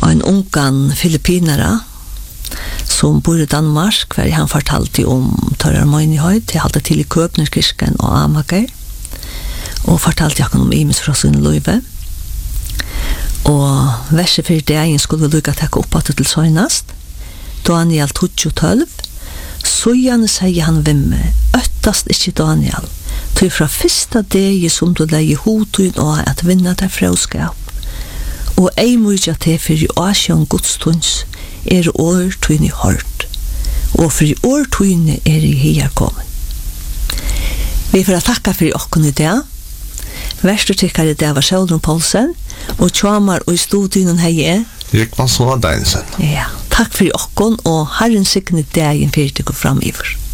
en ungan filippinare som bor i Danmark, hver han fortalte om tørre menighet, til halte til i Køpnerkirken og Amager, og fortalte jeg om Imes fra sin løyve. Og verset for det skulle vi lykke til å opp til søgnast. Daniel 12, så gjerne sier han vimme, øttast ikke Daniel, til fra første deg som du leier hodtun og at vinna deg frøskap. Og ei mykja til for i asjon godstunds årtun i hørt, og for i årtun i her kommet. Vi får takka for okkon i det. Verstertykkare det var Sjøldrum Poulsen, og tjamar og i studien hei Rikman Sona Deinsen. Ja, takk for okkon, og Herren sikkene dagen fyrir til å gå fram i for.